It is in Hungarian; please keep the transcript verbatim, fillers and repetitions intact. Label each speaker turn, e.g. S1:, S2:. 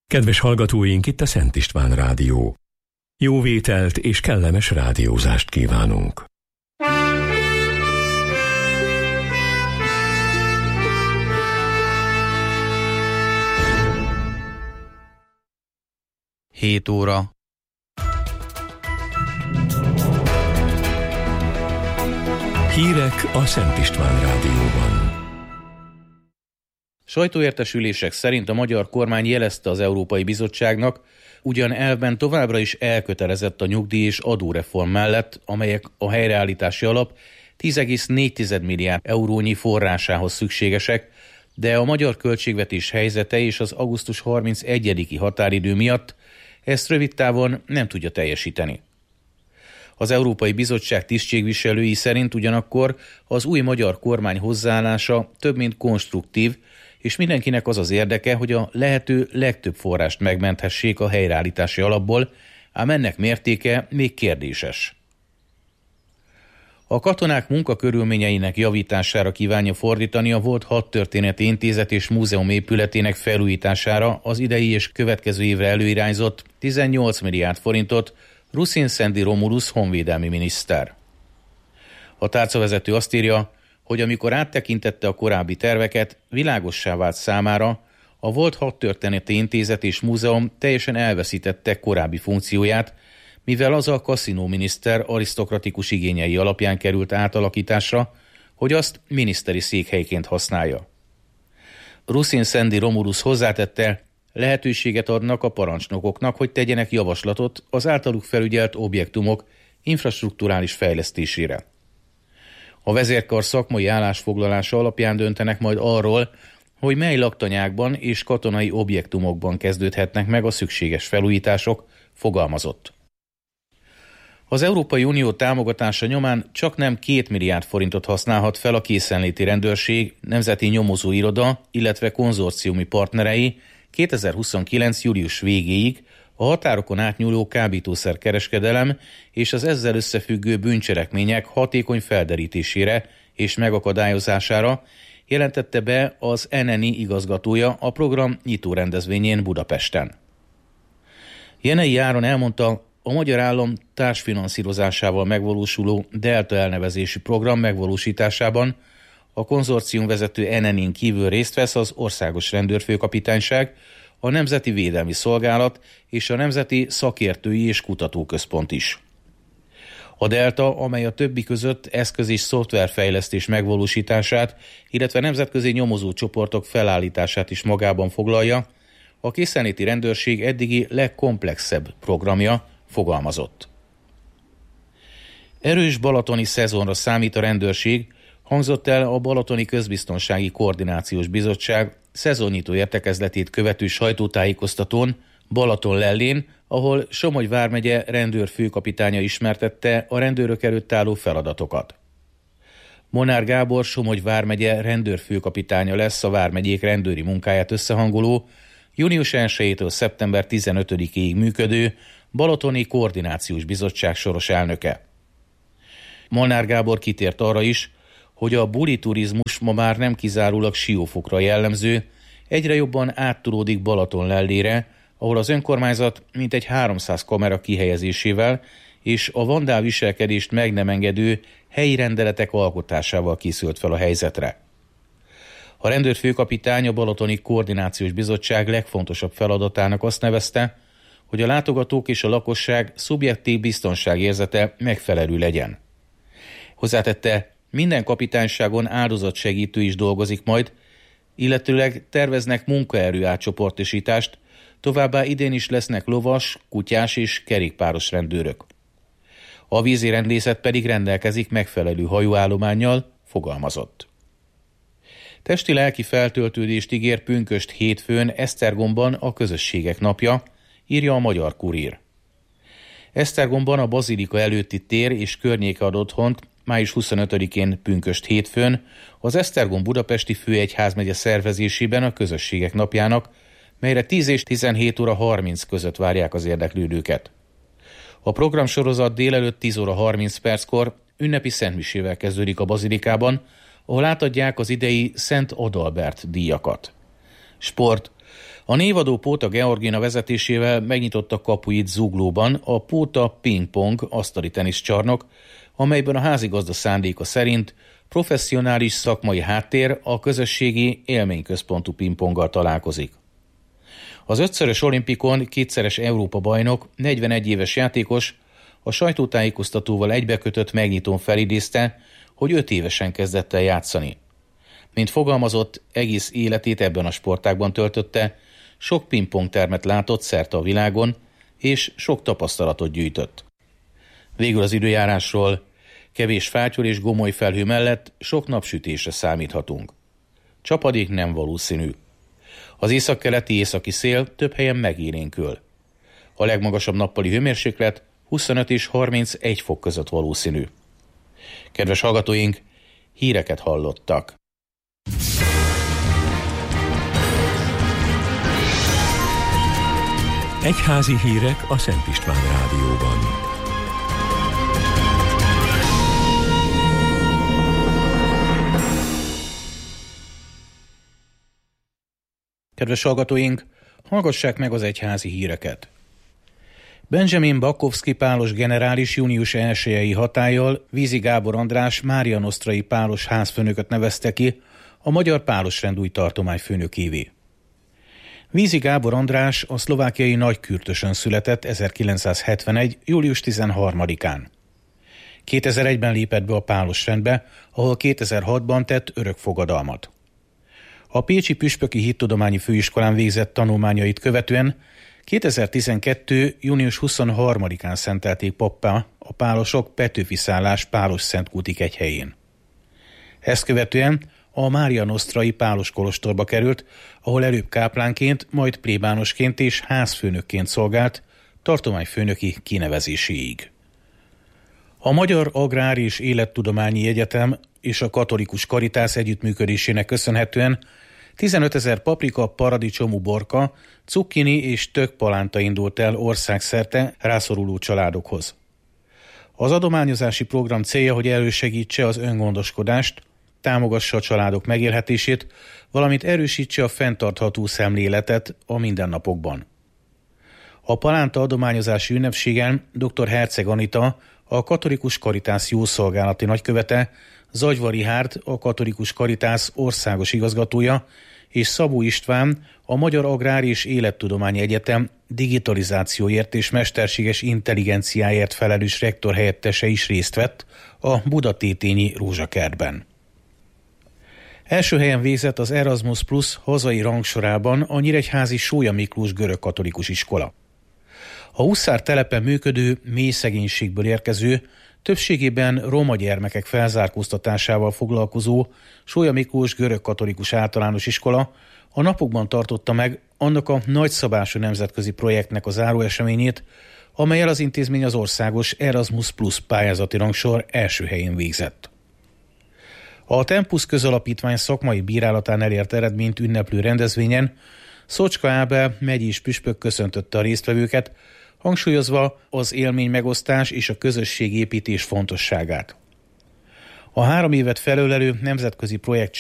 S1: Kedves hallgatóink, itt a Szent István Rádió. Jó vételt és kellemes rádiózást kívánunk.
S2: hét óra.
S1: Hírek a Szent István Rádióban.
S2: Sajtóértesülések szerint a magyar kormány jelezte az Európai Bizottságnak, ugyan elvben továbbra is elkötelezett a nyugdíj- és adóreform mellett, amelyek a helyreállítási alap tíz egész négy milliárd eurónyi forrásához szükségesek, de a magyar költségvetés helyzete és az augusztus harmincegyediki határidő miatt ezt rövid távon nem tudja teljesíteni. Az Európai Bizottság tisztségviselői szerint ugyanakkor az új magyar kormány hozzáállása több mint konstruktív, és mindenkinek az az érdeke, hogy a lehető legtöbb forrást megmenthessék a helyreállítási alapból, ám ennek mértéke még kérdéses. A katonák munkakörülményeinek javítására kívánja fordítani a volt Hadtörténeti Intézet és Múzeum épületének felújítására az idei és következő évre előirányzott tizennyolc milliárd forintot Rusin-Szendi Romulus honvédelmi miniszter. A tárcavezető azt írja, hogy amikor áttekintette a korábbi terveket, világossá vált számára, a volt Hadtörténeti Intézet és Múzeum teljesen elveszítette korábbi funkcióját, mivel az a kaszinóminiszter arisztokratikus igényei alapján került átalakításra, hogy azt miniszteri székhelyként használja. Rusin-Szendi Romulus hozzátette, lehetőséget adnak a parancsnokoknak, hogy tegyenek javaslatot az általuk felügyelt objektumok infrastrukturális fejlesztésére. A vezérkar szakmai állásfoglalása alapján döntenek majd arról, hogy mely laktanyákban és katonai objektumokban kezdődhetnek meg a szükséges felújítások, fogalmazott. Az Európai Unió támogatása nyomán csak nem két milliárd forintot használhat fel a készenléti rendőrség, nemzeti nyomozóiroda, illetve konzorciumi partnerei kétezer-huszonkilenc. július végéig a határokon átnyúló kábítószerkereskedelem és az ezzel összefüggő bűncselekmények hatékony felderítésére és megakadályozására, jelentette be az en en i igazgatója a program nyitó rendezvényén Budapesten. Jenei Áron elmondta, a magyar állam társfinanszírozásával megvalósuló Delta elnevezésű program megvalósításában a konzorcium vezető en en i-n kívül részt vesz az Országos Rendőrfőkapitányság, a Nemzeti Védelmi Szolgálat és a Nemzeti Szakértői és Kutatóközpont is. A Delta, amely a többi között eszköz- és szoftverfejlesztés megvalósítását, illetve nemzetközi nyomozócsoportok felállítását is magában foglalja, a készenléti rendőrség eddigi legkomplexebb programja, fogalmazott. Erős balatoni szezonra számít a rendőrség, hangzott el a Balatoni Közbiztonsági Koordinációs Bizottság szezonnyitó értekezletét követő sajtótájékoztatón Balatonlellén, ahol Somogy vármegye rendőrfőkapitánya ismertette a rendőrök előtt álló feladatokat. Molnár Gábor Somogy vármegye rendőrfőkapitánya lesz a vármegyék rendőri munkáját összehangoló, június elsejétől szeptember tizenötödikéig működő Balatoni Koordinációs Bizottság soros elnöke. Molnár Gábor kitért arra is, hogy a buli turizmus ma már nem kizárólag Siófokra jellemző, egyre jobban áttulódik Balatonlellére, ahol az önkormányzat mintegy háromszáz kamera kihelyezésével és a vandál viselkedést meg nem engedő helyi rendeletek alkotásával készült fel a helyzetre. A rendőrfőkapitány a Balatoni Koordinációs Bizottság legfontosabb feladatának azt nevezte, hogy a látogatók és a lakosság szubjektív biztonságérzete megfelelő legyen. Hozzátette, minden kapitányságon áldozatsegítő is dolgozik majd, illetőleg terveznek munkaerő átcsoportosítást, továbbá idén is lesznek lovas, kutyás és kerékpáros rendőrök. A vízirendészet pedig rendelkezik megfelelő hajóállománnyal, fogalmazott. Testi-lelki feltöltődést ígér pünkösd hétfőn Esztergomban a Közösségek napja, írja a Magyar Kurír. Esztergomban a Bazilika előtti tér és környéke ad otthont május huszonötödikén pünkösd hétfőn az Esztergom-Budapesti Főegyházmegye szervezésében a Közösségek napjának, melyre tíz és tizenhét óra harminc között várják az érdeklődőket. A programsorozat délelőtt tíz óra harminc perckor ünnepi szentmisével kezdődik a Bazilikában, ahol átadják az idei Szent Adalbert díjakat. Sport. A névadó Póta Georgina vezetésével megnyitotta kapuit Zuglóban a Póta Ping-pong asztali teniszcsarnok, amelyben a házigazda szándéka szerint professzionális szakmai háttér a közösségi élményközpontú pingponggal találkozik. Az ötszörös olimpikon kétszeres Európa-bajnok, negyvenegy éves játékos a sajtótájékoztatóval egybekötött megnyitón felidézte, hogy öt évesen kezdett el játszani. Mint fogalmazott, egész életét ebben a sportágban töltötte, sok pingpongtermet látott szerte a világon, és sok tapasztalatot gyűjtött. Végül az időjárásról: kevés fátyol és gomoly felhő mellett sok napsütésre számíthatunk. Csapadék nem valószínű. Az északkeleti északi szél több helyen megélénkül. A legmagasabb nappali hőmérséklet huszonöt és harmincegy fok között valószínű. Kedves hallgatóink, híreket hallottak.
S1: Egyházi hírek a Szent István Rádióban.
S2: Kedves hallgatóink, hallgassák meg az egyházi híreket. Benjamin Bakovszky pálos generális június elsejei hatállyal Vízi Gábor András Mária Nosztrai pálos házfőnököt nevezte ki a Magyar Pálosrend új tartományfőnökévé. Vízi Gábor András a szlovákiai Nagykürtösön született ezerkilencszázhetvenegy. július tizenharmadikán. kétezer-egyben lépett be a Pálosrendbe, ahol kétezer-hatban tett örökfogadalmat. A Pécsi Püspöki Hittudományi Főiskolán végzett tanulmányait követően kétezer-tizenkettő. június huszonharmadikán szentelték pappá a pálosok Petőfi szállás pálos szentkúti kegyhelyén. Ezt követően a Mária Nosztrai pálos kolostorba került, ahol előbb káplánként, majd plébánosként és házfőnökként szolgált tartományfőnöki kinevezéséig. A Magyar Agrár és Élettudományi Egyetem és a Katolikus Karitász együttműködésének köszönhetően tizenötezer paprika, paradicsom, uborka, cukkini és tök palánta indult el országszerte rászoruló családokhoz. Az adományozási program célja, hogy elősegítse az öngondoskodást, támogassa a családok megélhetését, valamint erősítse a fenntartható szemléletet a mindennapokban. A palánta adományozási ünnepségen dr. Herceg Anita, a Katolikus Karitász jószolgálati nagykövete, Zagyva Rihárd, a Katolikus Karitász országos igazgatója, és Szabó István, a Magyar Agrár és Élettudományi Egyetem digitalizációért és mesterséges intelligenciáért felelős rektor helyettese is részt vett a Budatétényi Rózsakertben. Első helyen végzett az Erasmus Plus hazai rangsorában a nyíregyházi Sólyom Miklós görögkatolikus iskola. A Huszár telepen működő, mély szegénységből érkező, többségében roma gyermekek felzárkóztatásával foglalkozó Sólyom Miklós görögkatolikus általános iskola a napokban tartotta meg annak a nagyszabású nemzetközi projektnek a záróeseményét, amellyel az intézmény az országos Erasmus Plus pályázati rangsor első helyén végzett. A Tempus közalapítvány szakmai bírálatán elért eredményt ünneplő rendezvényen Szocska Ábel megyés püspök köszöntötte a résztvevőket, hangsúlyozva az élmény megosztás és a közösségépítés fontosságát. A három évet felölelő nemzetközi projekt